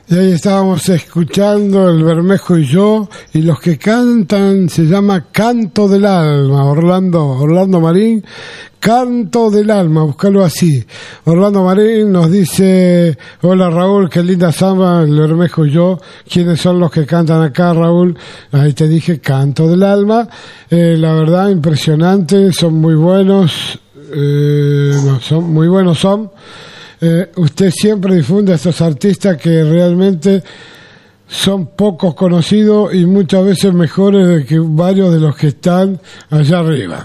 Y ahí estábamos escuchando El Bermejo y yo, y los que cantan se llama Canto del Alma, Orlando Marín, Canto del Alma, búscalo así. Orlando Marín nos dice: hola Raúl, qué linda samba, El Bermejo y yo. ¿Quiénes son los que cantan acá, Raúl? Ahí te dije, Canto del Alma. La verdad, impresionante, son muy buenos, son muy buenos son. Usted siempre difunde a estos artistas que realmente son pocos conocidos y muchas veces mejores que varios de los que están allá arriba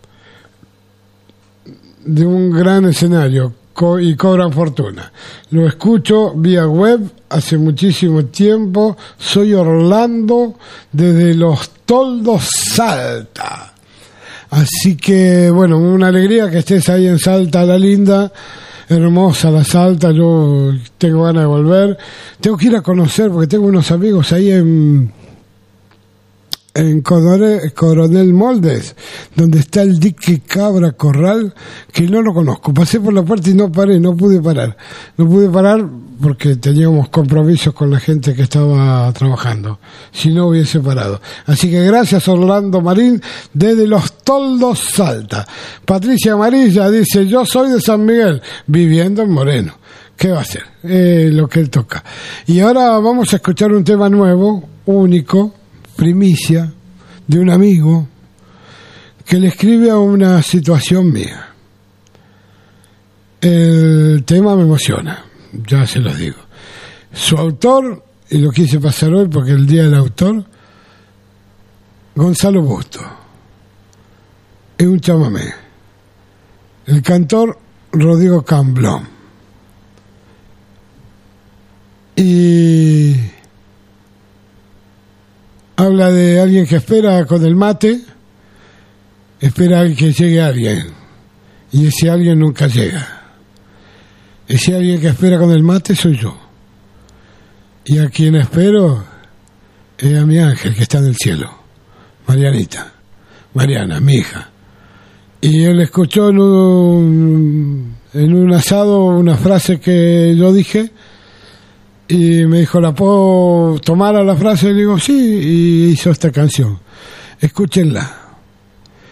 de un gran escenario y cobran fortuna. Lo escucho vía web hace muchísimo tiempo. Soy Orlando desde Los Toldos, Salta. Así que bueno, una alegría que estés ahí en Salta la Linda. Hermosa la Salta, yo tengo ganas de volver. Tengo que ir a conocer porque tengo unos amigos ahí en Coronel Moldes, donde está el dique Cabra Corral, que no lo conozco. Pasé por la puerta y no pude parar porque teníamos compromisos con la gente que estaba trabajando, si no hubiese parado. Así que gracias Orlando Marín desde Los Toldos, Salta. Patricia Amarilla dice: yo soy de San Miguel, viviendo en Moreno. ¿Qué va a hacer? Lo que él toca. Y ahora vamos a escuchar un tema nuevo, único, primicia, de un amigo que le escribe a una situación mía. El tema me emociona, ya se los digo. Su autor, y lo quise pasar hoy porque el día del autor, Gonzalo Busto, es un chamamé. El cantor, Rodrigo Camblón. Y habla de alguien que espera con el mate, espera que llegue alguien, y ese alguien nunca llega. Ese alguien que espera con el mate soy yo, y a quien espero es a mi ángel que está en el cielo, Mariana, mi hija. Y él escuchó en un asado una frase que yo dije, y me dijo: ¿la puedo tomar a la frase? Y le digo sí, y hizo esta canción. Escúchenla.